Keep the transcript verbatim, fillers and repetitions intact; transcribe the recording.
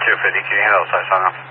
two fifty, can you handle outside sign off?